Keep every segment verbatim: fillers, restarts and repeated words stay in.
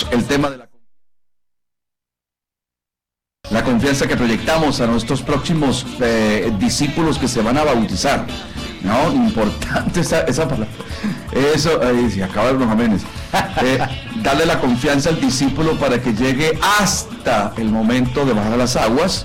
el tema de la La confianza que proyectamos a nuestros próximos eh, discípulos que se van a bautizar. No, importante esa, esa palabra. Eso, ahí se acaba los amenes. Eh, darle la confianza al discípulo para que llegue hasta el momento de bajar las aguas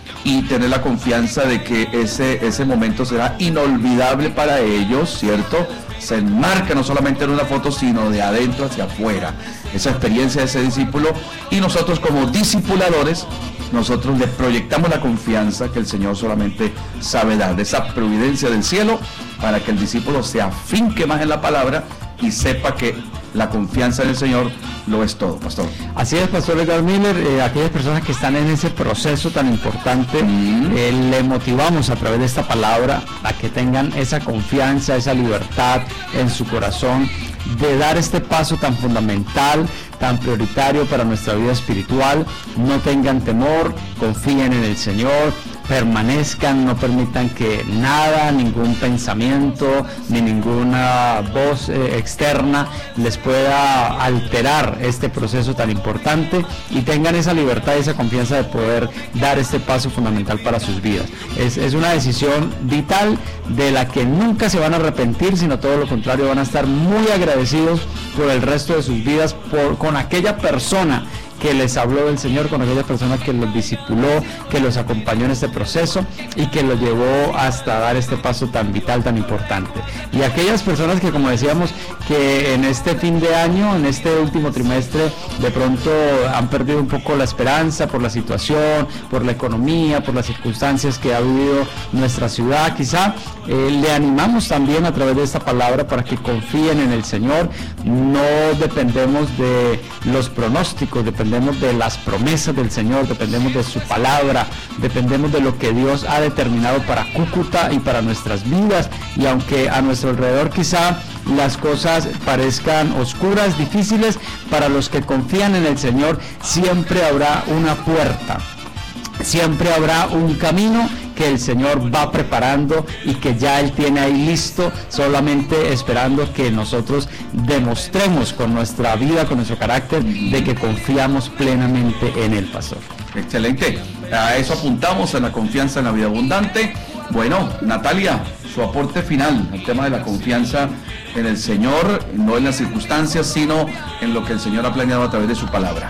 y tener la confianza de que ese, ese momento será inolvidable para ellos, ¿cierto? Se enmarca no solamente en una foto, sino de adentro hacia afuera. Esa experiencia de ese discípulo, y nosotros como discipuladores, nosotros le proyectamos la confianza que el Señor solamente sabe dar, de esa providencia del cielo, para que el discípulo se afinque más en la palabra y sepa que la confianza en el Señor lo es todo, pastor. Así es, pastor Edgar Miller. Eh, aquellas personas que están en ese proceso tan importante, mm. eh, le motivamos a través de esta palabra a que tengan esa confianza, esa libertad en su corazón de dar este paso tan fundamental, tan prioritario para nuestra vida espiritual. No tengan temor, confíen en el Señor, permanezcan, no permitan que nada, ningún pensamiento, ni ninguna voz eh, externa les pueda alterar este proceso tan importante, y tengan esa libertad y esa confianza de poder dar este paso fundamental para sus vidas. Es, es una decisión vital de la que nunca se van a arrepentir, sino todo lo contrario, van a estar muy agradecidos por el resto de sus vidas, por, con aquella persona que les habló del Señor, con aquella persona que los discipuló, que los acompañó en este proceso y que los llevó hasta dar este paso tan vital, tan importante. Y aquellas personas que, como decíamos, que en este fin de año, en este último trimestre, de pronto han perdido un poco la esperanza por la situación, por la economía, por las circunstancias que ha vivido nuestra ciudad, quizá, eh, le animamos también a través de esta palabra para que confíen en el Señor. No dependemos de los pronósticos, dependemos de las promesas del Señor, dependemos de su palabra, dependemos de lo que Dios ha determinado para Cúcuta y para nuestras vidas. Y aunque a nuestro alrededor quizá las cosas parezcan oscuras, difíciles, para los que confían en el Señor siempre habrá una puerta, siempre habrá un camino que el Señor va preparando y que ya Él tiene ahí listo, solamente esperando que nosotros demostremos con nuestra vida, con nuestro carácter, de que confiamos plenamente en Él, pastor. Excelente, a eso apuntamos, en la confianza en la vida abundante. Bueno, Natalia, su aporte final al tema de la confianza en el Señor, no en las circunstancias, sino en lo que el Señor ha planeado a través de su palabra.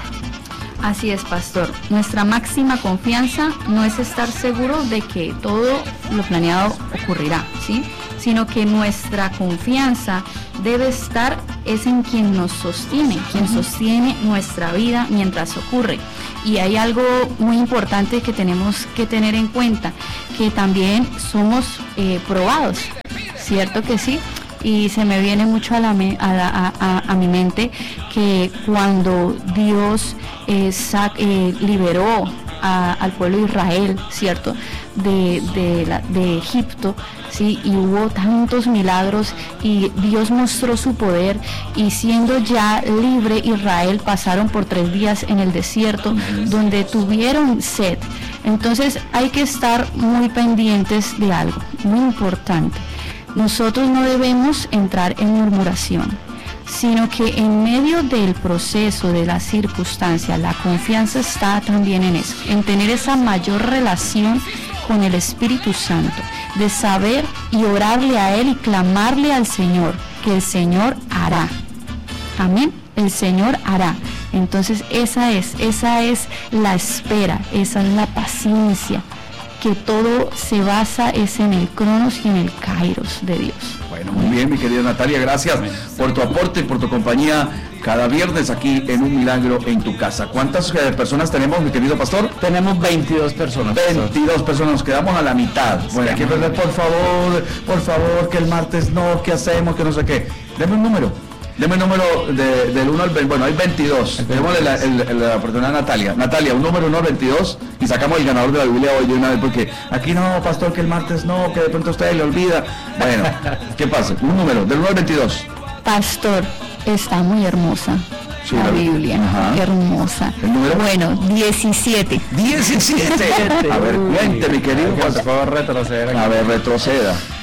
Así es, pastor. Nuestra máxima confianza no es estar seguro de que todo lo planeado ocurrirá, ¿sí? Sino que nuestra confianza debe estar es en quien nos sostiene, quien sostiene nuestra vida mientras ocurre. Y hay algo muy importante que tenemos que tener en cuenta, que también somos eh, probados, ¿cierto que sí? Y se me viene mucho a, la, a, la, a, a, a mi mente que cuando Dios eh, sac, eh, liberó a, al pueblo de Israel, ¿cierto?, de, de, la, de Egipto, ¿sí?, y hubo tantos milagros y Dios mostró su poder, y siendo ya libre Israel pasaron por tres días en el desierto donde tuvieron sed. Entonces hay que estar muy pendientes de algo muy importante. Nosotros no debemos entrar en murmuración, sino que en medio del proceso, de la circunstancia, la confianza está también en eso, en tener esa mayor relación con el Espíritu Santo, de saber y orarle a Él y clamarle al Señor, que el Señor hará. Amén, el Señor hará. Entonces esa es, esa es la espera, esa es la paciencia, que todo se basa es en el cronos y en el kairos de Dios. Bueno, muy bien, mi querida Natalia, gracias por tu aporte y por tu compañía cada viernes aquí en Un Milagro en tu Casa. ¿Cuántas eh, personas tenemos, mi querido pastor? Tenemos veintidós personas. veintidós personas, nos quedamos a la mitad. Bueno, aquí, por favor, por favor, que el martes no, ¿qué hacemos? Que no sé qué. Deme un número. Deme el número de, del uno al veinte. Bueno, hay veintidós. Tenemos la, la, la oportunidad a Natalia. Natalia, un número uno al veintidós y sacamos el ganador de la Biblia hoy de una vez, porque aquí no, pastor, que el martes no, que de pronto usted le olvida. Bueno, ¿qué pasa? Un número, del uno al veintidós. Pastor, está muy hermosa. Sí, la, la Biblia, ajá, hermosa. ¿El número? Bueno, diecisiete. diecisiete. A ver, cuente, mi querido. Por favor, retroceda. A ver, retroceda.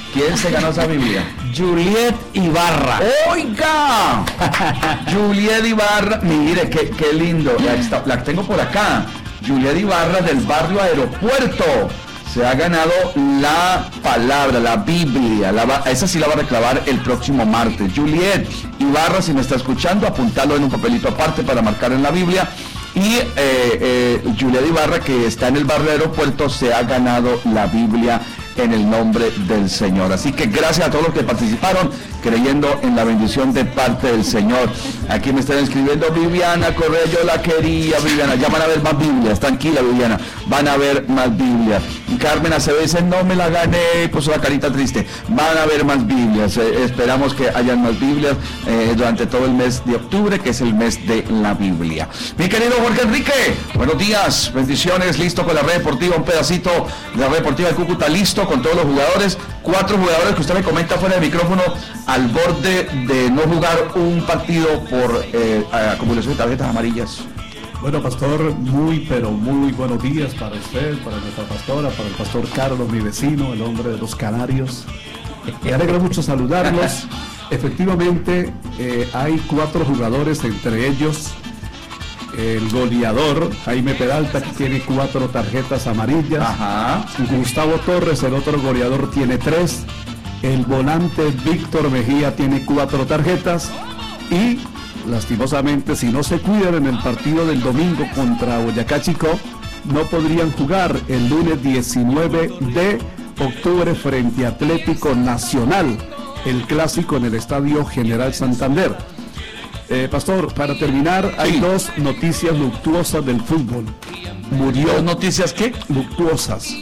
¿Quién se ganó esa Biblia? Juliet Ibarra. ¡Oiga! Juliet Ibarra, mire, qué, qué lindo, la, está, la tengo por acá. Juliet Ibarra del barrio Aeropuerto. Se ha ganado la palabra, la Biblia, la, esa sí la va a reclamar el próximo martes. Juliet Ibarra, si me está escuchando, apuntalo en un papelito aparte para marcar en la Biblia. Y eh, eh, Juliet Ibarra, que está en el barrio Aeropuerto, se ha ganado la Biblia en el nombre del Señor. Así que gracias a todos los que participaron, creyendo en la bendición de parte del Señor. Aquí me están escribiendo: Viviana Correa, yo la quería, Viviana. Ya van a ver más Biblias, tranquila, Viviana, van a ver más Biblias. Carmen Acevedo dice: no me la gané, puso la carita triste. Van a ver más Biblias, eh, esperamos que hayan más Biblias eh, durante todo el mes de octubre, que es el mes de la Biblia. Mi querido Jorge Enrique, buenos días, bendiciones, listo con la red deportiva, un pedacito de la red deportiva de Cúcuta, listo con todos los jugadores, cuatro jugadores que usted me comenta fuera del micrófono, al borde de no jugar un partido por eh, acumulación de tarjetas amarillas. Bueno, pastor, muy, pero muy buenos días para usted, para nuestra pastora, para el pastor Carlos, mi vecino, el hombre de los canarios. Me alegra mucho saludarlos. Efectivamente, eh, hay cuatro jugadores, entre ellos el goleador Jaime Peralta, que tiene cuatro tarjetas amarillas. Ajá. Gustavo Torres, el otro goleador, tiene tres. El volante Víctor Mejía tiene cuatro tarjetas. Y lastimosamente, si no se cuidan en el partido del domingo contra Boyacá Chicó, no podrían jugar el lunes diecinueve de octubre frente a Atlético Nacional, el clásico en el Estadio General Santander. Eh, Pastor, para terminar, hay sí. dos noticias luctuosas del fútbol. Murió. ¿Dos noticias qué? Luctuosas.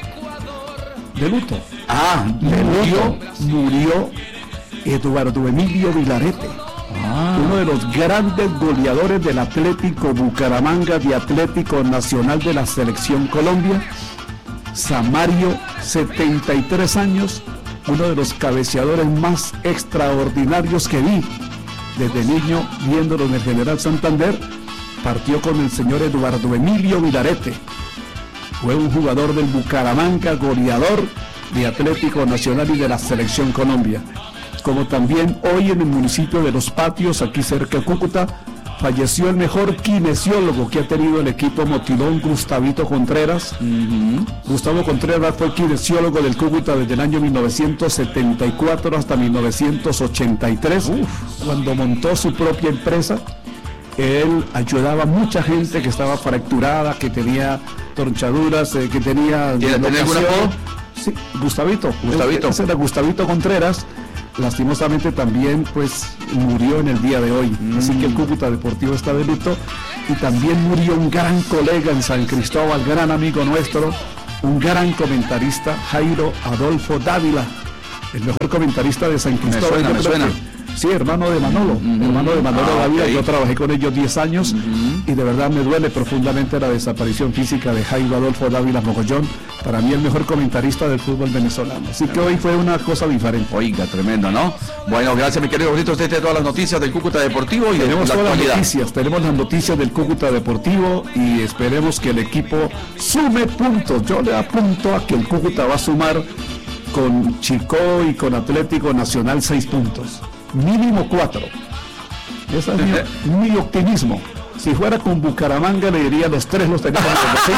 De luto. Ah, de luto. Murió Eduardo Emilio Vilarete. Ah. Uno de los grandes goleadores del Atlético Bucaramanga, de Atlético Nacional de la Selección Colombia. Samario, setenta y tres años, uno de los cabeceadores más extraordinarios que vi desde niño, viéndolo en el General Santander. Partió con el señor Eduardo Emilio Vilarete. Fue un jugador del Bucaramanga, goleador de Atlético Nacional y de la Selección Colombia. Como también hoy en el municipio de Los Patios, aquí cerca de Cúcuta, falleció el mejor kinesiólogo que ha tenido el equipo Motilón, Gustavito Contreras. Uh-huh. Gustavo Contreras fue kinesiólogo del Cúcuta desde el año mil novecientos setenta y cuatro hasta mil novecientos ochenta y tres, Uf. cuando montó su propia empresa. Él ayudaba a mucha gente que estaba fracturada, que tenía torchaduras, eh, que tenía... ¿Tiene alguna voz? Sí, Gustavito. Gustavito. Ese era Gustavito Contreras. Lastimosamente también pues murió en el día de hoy, mm. así que el Cúcuta Deportivo está de luto. Y también murió un gran colega en San Cristóbal, gran amigo nuestro, un gran comentarista, Jairo Adolfo Dávila, el mejor comentarista de San Cristóbal. Me suena, me suena. Que, sí, hermano de Manolo, mm-hmm. hermano de Manolo ah, Dávila, okay. Yo trabajé con ellos diez años mm-hmm. y de verdad me duele profundamente la desaparición física de Jairo Adolfo Dávila Mogollón, para mí el mejor comentarista del fútbol venezolano. Así que hoy fue una cosa diferente. Oiga, tremendo, ¿no? Bueno, gracias, mi querido Jorgito. Usted tiene todas las noticias del Cúcuta Deportivo y tenemos de la todas actualidad. las noticias, tenemos las noticias del Cúcuta Deportivo y esperemos que el equipo sume puntos. Yo le apunto a que el Cúcuta va a sumar con Chicó y con Atlético Nacional seis puntos. Mínimo cuatro. Ese es mi, mi optimismo. Si fuera con Bucaramanga le diría los tres los tenemos.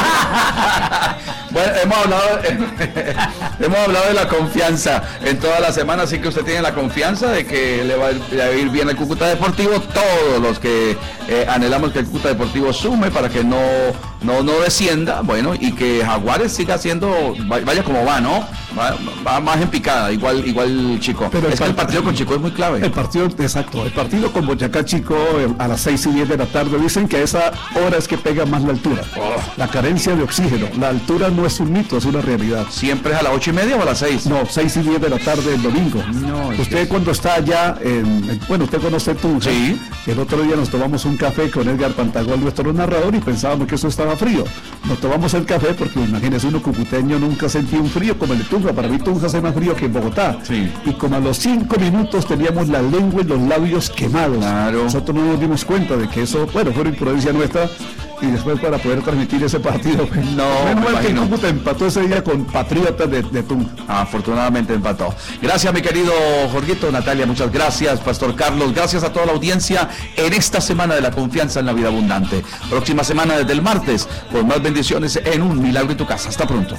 Bueno, hemos hablado, hemos hablado de la confianza en toda la semana, así que usted tiene la confianza de que le va a ir bien el Cúcuta Deportivo. Todos los que eh, anhelamos que el Cúcuta Deportivo sume para que no, no, no descienda, bueno, y que Jaguares siga haciendo, vaya como va, ¿no? Va, va más en picada, igual, igual Chico. Pero es el que el partido con Chico es muy clave. El partido, exacto, el partido con Boyacá Chico a las seis y diez de la tarde, dicen que a esa hora es que pega más la altura. Oh. La carencia de oxígeno. La altura no es un mito, es una realidad. ¿Siempre es a las ocho y media o a las seis? No, seis y diez de la tarde el domingo. No, usted cuando está allá, en, en, bueno, usted conoce Tunja. Sí. El otro día nos tomamos un café con Edgar Pantagol, nuestro narrador, y pensábamos que eso estaba frío. Nos tomamos el café porque, imagínese, uno cucuteño nunca sentía un frío como el de Tunja. Para mí Tunja hace más frío que en Bogotá. Sí. Y como a los cinco minutos teníamos la lengua y los labios quemados. Claro. Nosotros no nos dimos cuenta de que eso, bueno, fue una imprudencia nuestra. y después para poder transmitir ese partido. No, menos me mal que imagino. Cúcuta empató ese día con Patriotas de, de Tunja. Afortunadamente empató. Gracias, mi querido Jorgito, Natalia, muchas gracias, Pastor Carlos, gracias a toda la audiencia en esta semana de la confianza en la vida abundante. Próxima semana desde el martes, con más bendiciones en Un Milagro en tu Casa. Hasta pronto.